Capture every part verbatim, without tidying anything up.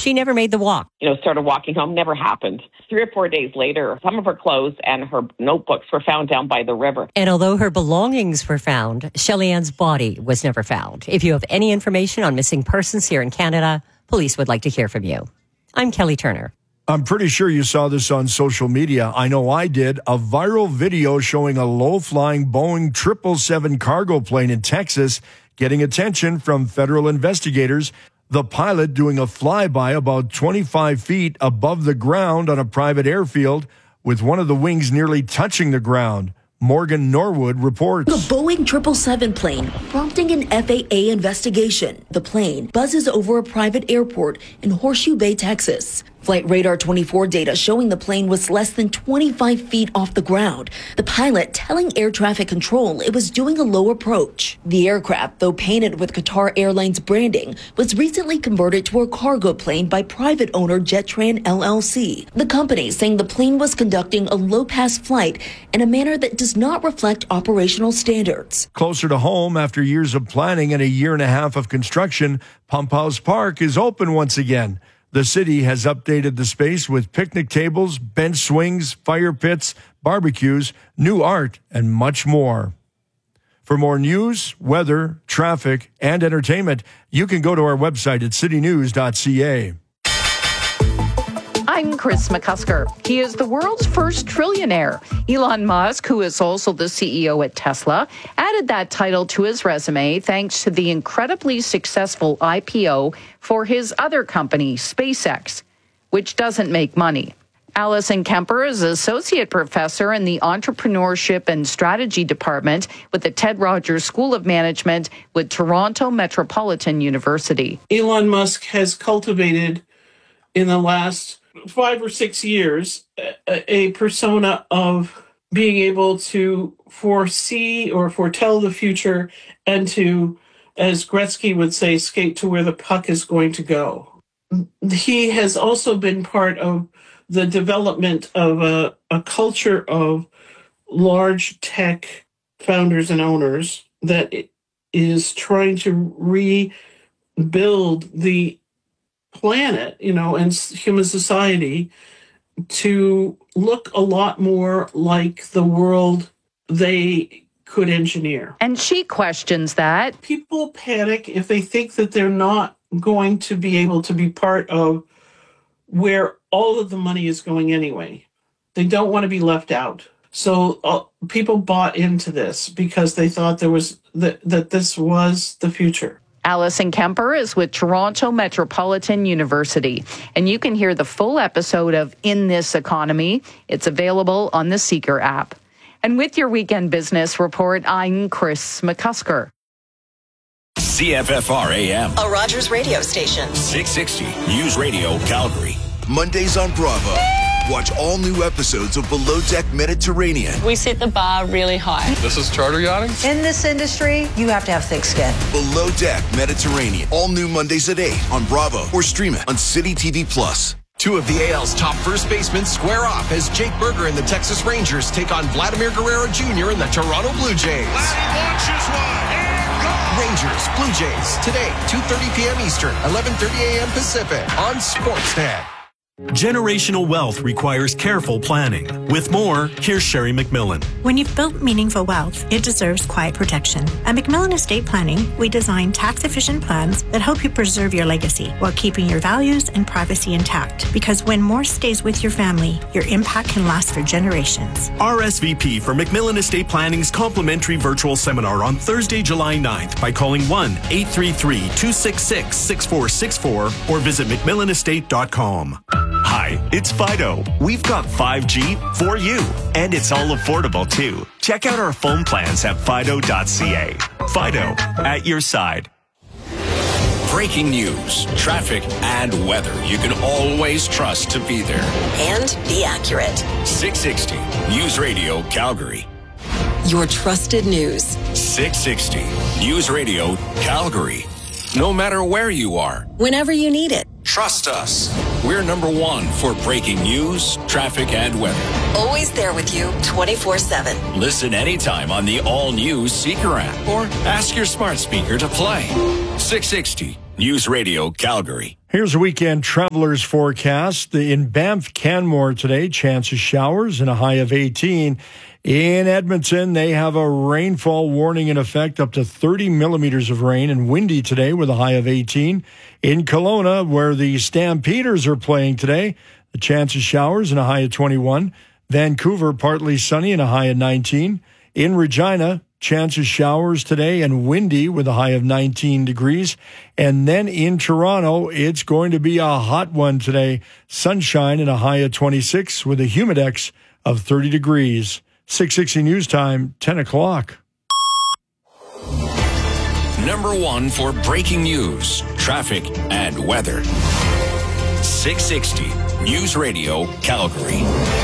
she never made the walk. You know, started walking home, never happened. Three or four days later, some of her clothes and her notebooks were found down by the river. And although her belongings were found, Shelly Ann's body was never found. If you have any information on missing persons here in Canada, police would like to hear from you. I'm Kelly Turner. I'm pretty sure you saw this on social media. I know I did. A viral video showing a low-flying Boeing triple seven cargo plane in Texas getting attention from federal investigators. The pilot doing a flyby about twenty-five feet above the ground on a private airfield with one of the wings nearly touching the ground. Morgan Norwood reports. The Boeing triple seven plane prompting an F A A investigation. The plane buzzes over a private airport in Horseshoe Bay, Texas. Flight Radar twenty-four data showing the plane was less than twenty-five feet off the ground. The pilot telling air traffic control it was doing a low approach. The aircraft, though painted with Qatar Airlines branding, was recently converted to a cargo plane by private owner Jetran L L C. The company saying the plane was conducting a low-pass flight in a manner that does not reflect operational standards. Closer to home, after years of planning and a year and a half of construction, Pump House Park is open once again. The city has updated the space with picnic tables, bench swings, fire pits, barbecues, new art, and much more. For more news, weather, traffic, and entertainment, you can go to our website at city news dot c a. I'm Chris McCusker. He is the world's first trillionaire. Elon Musk, who is also the C E O at Tesla, added that title to his resume thanks to the incredibly successful I P O for his other company, SpaceX, which doesn't make money. Alison Kemper is associate professor in the Entrepreneurship and Strategy Department with the Ted Rogers School of Management with Toronto Metropolitan University. Elon Musk has cultivated in the last five or six years a, a persona of being able to foresee or foretell the future and to, as Gretzky would say, skate to where the puck is going to go. He has also been part of the development of a, a culture of large tech founders and owners that is trying to rebuild the planet, you know, and human society to look a lot more like the world they could engineer. And she questions that. People panic if they think that they're not going to be able to be part of where all of the money is going anyway. They don't want to be left out. So uh, people bought into this because they thought there was that that this was the future. Alison Kemper is with Toronto Metropolitan University, and you can hear the full episode of In This Economy. It's available on the Seeker app. And with your Weekend Business Report, I'm Chris McCusker. C F F R A M, a Rogers radio station. six sixty News Radio Calgary. Mondays on Bravo. Watch all new episodes of Below Deck Mediterranean. We set the bar really high. This is charter yachting. In this industry, you have to have thick skin. Below Deck Mediterranean. All new Mondays at eight on Bravo or stream it on City T V Plus. Two of the A L's top first basemen square off as Jake Berger and the Texas Rangers take on Vladimir Guerrero Junior and the Toronto Blue Jays. Vladdy launches one and gone. Rangers, Blue Jays, today, two thirty p.m. Eastern, eleven thirty a.m. Pacific on Sportsnet. Generational wealth requires careful planning. With more, here's Sherry McMillan. When you've built meaningful wealth, it deserves quiet protection. At McMillan Estate Planning, we design tax-efficient plans that help you preserve your legacy while keeping your values and privacy intact. Because when more stays with your family, your impact can last for generations. R S V P for McMillan Estate Planning's complimentary virtual seminar on Thursday, July ninth by calling one eight three three, two six six, six four six four or visit mcmillan estate dot com. Hi, it's Fido. We've got five G for you, and it's all affordable too. Check out our phone plans at fido dot c a. Fido, at your side. Breaking news, traffic, and weather you can always trust to be there. And be accurate. six sixty News Radio Calgary. Your trusted news. six sixty News Radio Calgary. No matter where you are. Whenever you need it. Trust us. We're number one for breaking news, traffic, and weather. Always there with you twenty-four seven. Listen anytime on the all-new Seeker app or ask your smart speaker to play. six sixty News Radio Calgary. Here's a weekend traveler's forecast. In Banff, Canmore today, chance of showers and a high of eighteen. In Edmonton, they have a rainfall warning in effect, up to thirty millimeters of rain, and windy today with a high of eighteen. In Kelowna, where the Stampeders are playing today, the chance of showers and a high of twenty-one. Vancouver, partly sunny and a high of nineteen. In Regina, chance of showers today and windy with a high of nineteen degrees. And then in Toronto, it's going to be a hot one today. Sunshine and a high of twenty-six with a humidex of thirty degrees. six sixty News Time, ten o'clock. Number one for breaking news, traffic, and weather. six sixty News Radio Calgary.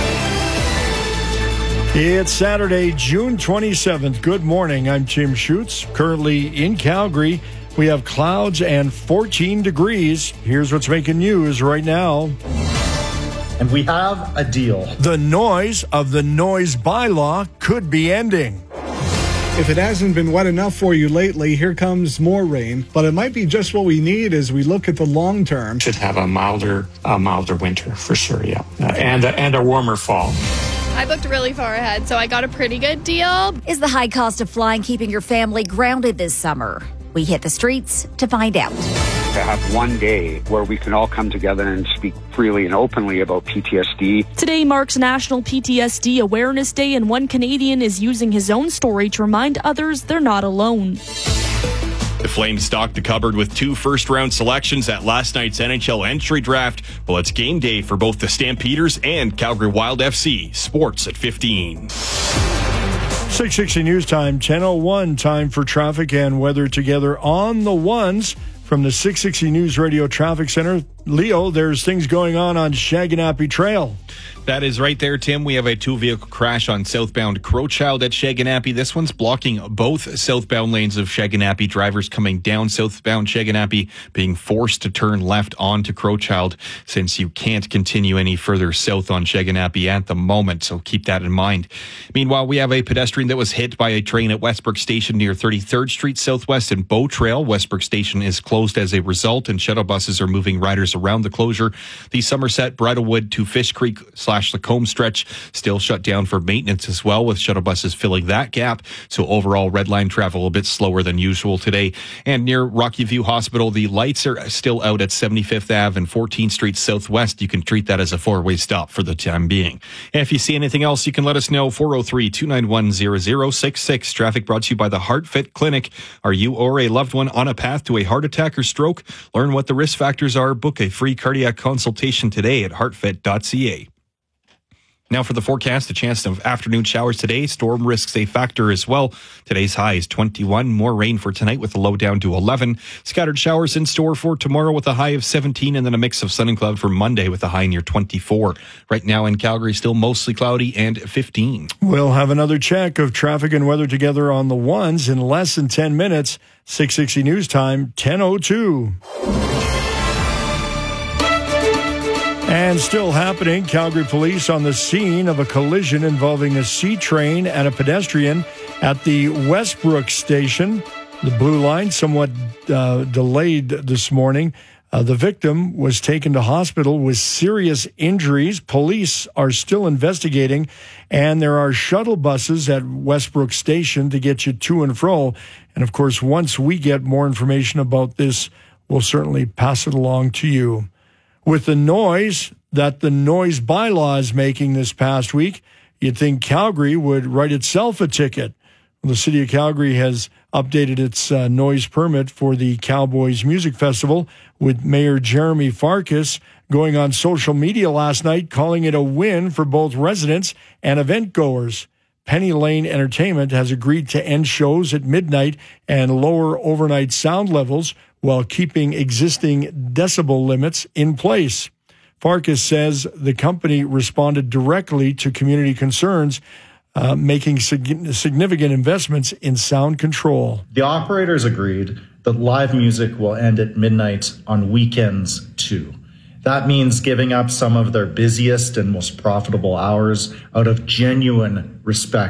It's Saturday, June twenty-seventh. Good morning. I'm Tim Schutz. Currently in Calgary, we have clouds and fourteen degrees. Here's what's making news right now. And we have a deal. The noise of the noise bylaw could be ending. If it hasn't been wet enough for you lately, here comes more rain. But it might be just what we need as we look at the long term. Should have a milder, a milder winter for sure, yeah, uh, and a, and a warmer fall. I booked really far ahead, so I got a pretty good deal. Is the high cost of flying keeping your family grounded this summer? We hit the streets to find out. To have one day where we can all come together and speak freely and openly about P T S D. Today marks National P T S D Awareness Day, and one Canadian is using his own story to remind others they're not alone. The Flames stocked the cupboard with two first-round selections at last night's N H L entry draft. Well, it's game day for both the Stampeders and Calgary Wild F C. Sports at fifteen. six sixty News Time, ten oh one. Time for traffic and weather together on the ones from the six sixty News Radio Traffic Center. Leo, there's things going on on Shaganappy Trail. That is right there, Tim. We have a two-vehicle crash on southbound Crowchild at Shaganappy. This one's blocking both southbound lanes of Shaganappy. Drivers coming down southbound Shaganappy being forced to turn left onto Crowchild since you can't continue any further south on Shaganappy at the moment, so keep that in mind. Meanwhile, we have a pedestrian that was hit by a train at Westbrook Station near thirty-third Street Southwest and Bow Trail. Westbrook Station is closed as a result, and shuttle buses are moving riders around the closure. The Somerset, Bridlewood to Fish Creek slash Lacombe stretch still shut down for maintenance as well, with shuttle buses filling that gap. So overall, red line travel a bit slower than usual today. And near Rocky View Hospital, the lights are still out at seventy-fifth Avenue and fourteenth Street Southwest. You can treat that as a four-way stop for the time being. And if you see anything else, you can let us know. four oh three, two nine one, zero zero six six. Traffic brought to you by the HeartFit Clinic. Are you or a loved one on a path to a heart attack or stroke? Learn what the risk factors are. Book a free cardiac consultation today at heartfit dot c a. Now for the forecast, a chance of afternoon showers today. Storm risks a factor as well. Today's high is twenty-one. More rain for tonight with a low down to eleven. Scattered showers in store for tomorrow with a high of seventeen, and then a mix of sun and cloud for Monday with a high near twenty-four. Right now in Calgary, still mostly cloudy and fifteen. We'll have another check of traffic and weather together on the ones in less than ten minutes. six sixty News Time, ten oh two. And still happening, Calgary police on the scene of a collision involving a C train and a pedestrian at the Westbrook station. The Blue Line somewhat uh, delayed this morning. Uh, the victim was taken to hospital with serious injuries. Police are still investigating, and there are shuttle buses at Westbrook Station to get you to and fro. And of course, once we get more information about this, we'll certainly pass it along to you. With the noise that the noise bylaw is making this past week, you'd think Calgary would write itself a ticket. Well, the city of Calgary has updated its uh, noise permit for the Cowboys Music Festival, with Mayor Jeremy Farkas going on social media last night, calling it a win for both residents and event goers. Penny Lane Entertainment has agreed to end shows at midnight and lower overnight sound levels while keeping existing decibel limits in place. Farkas says the company responded directly to community concerns, uh, making sig- significant investments in sound control. The operators agreed that live music will end at midnight on weekends too. That means giving up some of their busiest and most profitable hours out of genuine respect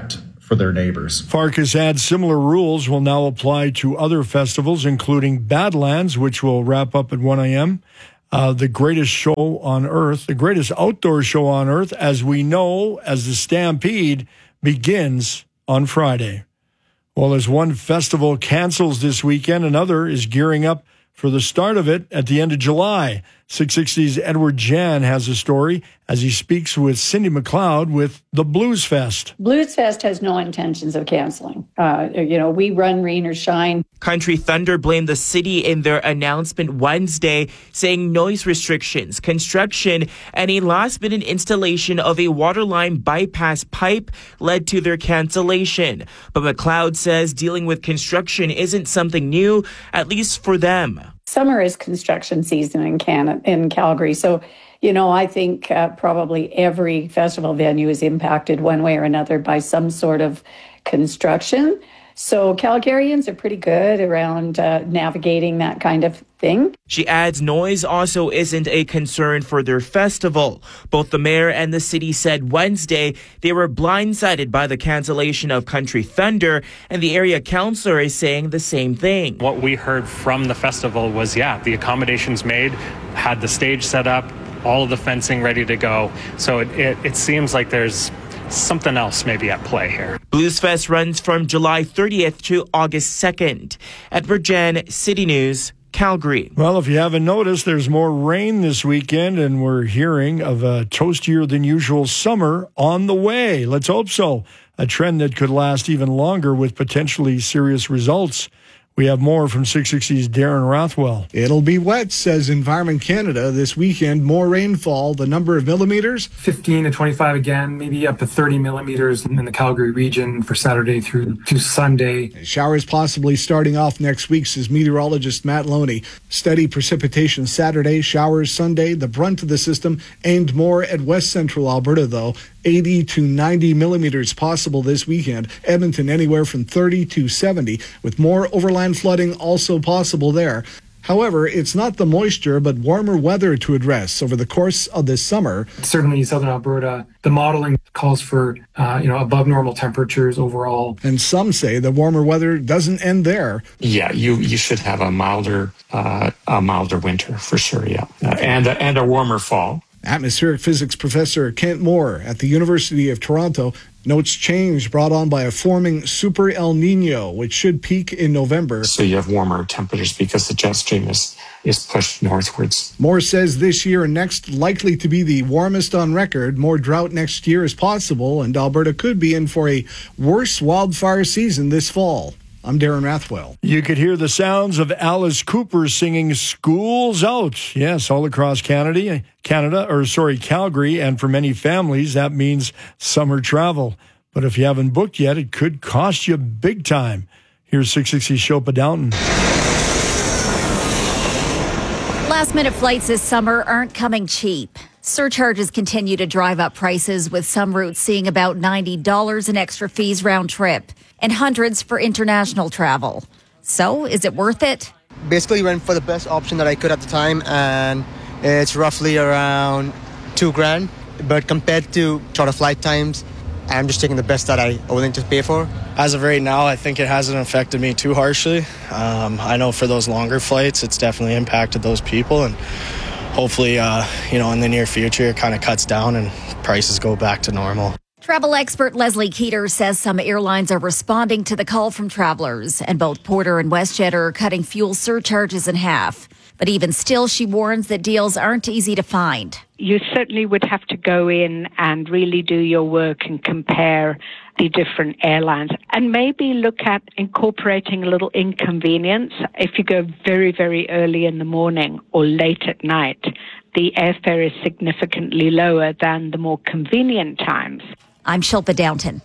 for their neighbors. Farkas adds similar rules will now apply to other festivals, including Badlands, which will wrap up at one a.m., uh, the greatest show on earth, the greatest outdoor show on earth, as we know, as the Stampede begins on Friday. Well, as one festival cancels this weekend, another is gearing up for the start of it at the end of July. six sixty's Edward Jan has a story as he speaks with Cindy McLeod with the Blues Fest. Blues Fest has no intentions of canceling. Uh, you know, we run rain or shine. Country Thunder blamed the city in their announcement Wednesday, saying noise restrictions, construction, and a last-minute installation of a waterline bypass pipe led to their cancellation. But McLeod says dealing with construction isn't something new, at least for them. Summer is construction season in Canada, in Calgary. So, you know, I think uh, probably every festival venue is impacted one way or another by some sort of construction. So Calgarians are pretty good around uh, navigating that kind of thing. She adds noise also isn't a concern for their festival. Both the mayor and the city said Wednesday they were blindsided by the cancellation of Country Thunder, and the area councillor is saying the same thing. What we heard from the festival was, yeah, the accommodations made, had the stage set up, all of the fencing ready to go. So it, it, it seems like there's something else maybe at play here. Blues Fest runs from July thirtieth to August second. Edward Jan, City News, Calgary. Well, if you haven't noticed, there's more rain this weekend, and we're hearing of a toastier than usual summer on the way. Let's hope so. A trend that could last even longer with potentially serious results. We have more from six sixty's Darren Rathwell. It'll be wet, says Environment Canada. This weekend, more rainfall. The number of millimeters? fifteen to twenty-five again, maybe up to thirty millimeters in the Calgary region for Saturday through to Sunday. Showers possibly starting off next week, says meteorologist Matt Loney. Steady precipitation Saturday, showers Sunday. The brunt of the system aimed more at west central Alberta, though. eighty to ninety millimeters possible this weekend. Edmonton anywhere from thirty to seventy, with more overland flooding also possible there. However, it's not the moisture, but warmer weather to address over the course of this summer. Certainly southern Alberta, the modeling calls for uh, you know above normal temperatures overall. And some say the warmer weather doesn't end there. Yeah, you you should have a milder uh, a milder winter for sure. Yeah, uh, and uh, and a warmer fall. Atmospheric physics professor Kent Moore at the University of Toronto notes change brought on by a forming super El Nino, which should peak in November. So you have warmer temperatures because the jet stream is, is pushed northwards. Moore says this year and next likely to be the warmest on record. More drought next year is possible, and Alberta could be in for a worse wildfire season this fall. I'm Darren Rathwell. You could hear the sounds of Alice Cooper singing School's Out. Yes, all across Canada, Canada, or sorry, Calgary. And for many families, that means summer travel. But if you haven't booked yet, it could cost you big time. Here's six sixty Shilpa Downton. Last-minute flights this summer aren't coming cheap. Surcharges continue to drive up prices, with some routes seeing about ninety dollars in extra fees round trip and hundreds for international travel. So, is it worth it? Basically went for the best option that I could at the time, and it's roughly around two grand. But compared to shorter flight times, I'm just taking the best that I'm willing to pay for. As of right now, I think it hasn't affected me too harshly. Um, I know for those longer flights, it's definitely impacted those people, and hopefully, uh, you know, in the near future, it kind of cuts down and prices go back to normal. Travel expert Leslie Keeter says some airlines are responding to the call from travelers, and both Porter and WestJet are cutting fuel surcharges in half. But even still, she warns that deals aren't easy to find. You certainly would have to go in and really do your work and compare the different airlines, and maybe look at incorporating a little inconvenience. If you go very, very early in the morning or late at night, the airfare is significantly lower than the more convenient times. I'm Shilpa Downton.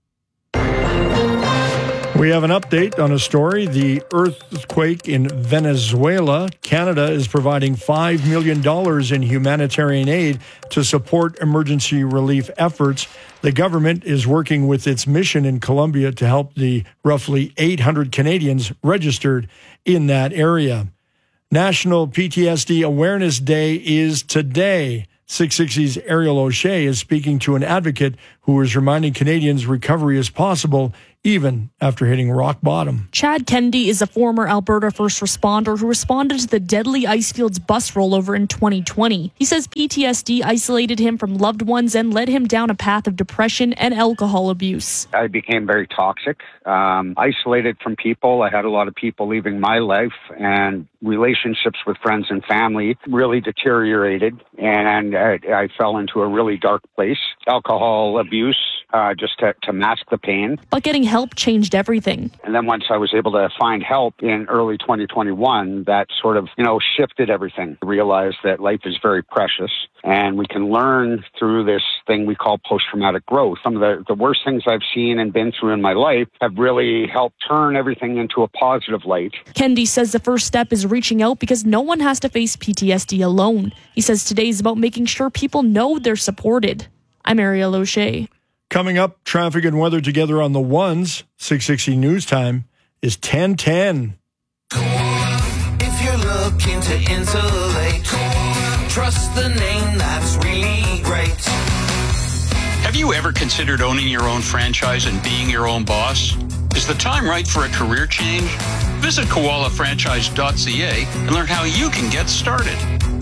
We have an update on a story. The earthquake in Venezuela. Canada is providing five million dollars in humanitarian aid to support emergency relief efforts. The government is working with its mission in Colombia to help the roughly eight hundred Canadians registered in that area. National P T S D Awareness Day is today. six sixty's Ariel O'Shea is speaking to an advocate who is reminding Canadians recovery is possible even after hitting rock bottom. Chad Kennedy is a former Alberta first responder who responded to the deadly Icefields bus rollover in twenty twenty. He says P T S D isolated him from loved ones and led him down a path of depression and alcohol abuse. I became very toxic, um, isolated from people. I had a lot of people leaving my life, and relationships with friends and family really deteriorated, and I, I fell into a really dark place. Alcohol abuse, uh, just to, to mask the pain. But getting help changed everything. And then once I was able to find help in early twenty twenty-one, that sort of, you know, shifted everything. I realized that life is very precious, and we can learn through this thing we call post-traumatic growth. Some of the, the worst things I've seen and been through in my life have really helped turn everything into a positive light. Kendi says the first step is reaching out because no one has to face P T S D alone. He says today is about making sure people know they're supported. I'm Ariel O'Shea. Coming up, traffic and weather together on the ones. six sixty News Time is ten ten. If you're looking to insulate, trust the name that's really great. Have you ever considered owning your own franchise and being your own boss? Is the time right for a career change? Visit koala franchise dot c a and learn how you can get started.